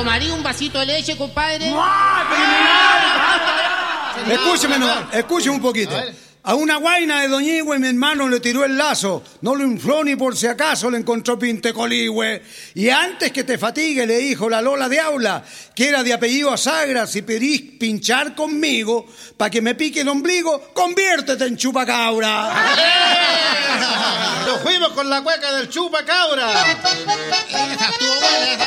¿Tomaría un vasito de leche, compadre? Escúcheme un poquito. A una guaina de Doñigüe mi hermano le tiró el lazo, no lo infló ni por si acaso le encontró pintecoligüe. Y antes que te fatigue le dijo la Lola de Aula, que era de apellido Asagra, si pedís pinchar conmigo, pa' que me pique el ombligo, conviértete en chupacabra. Nos fuimos con la cueca del chupacabra. Esa estuvo buena,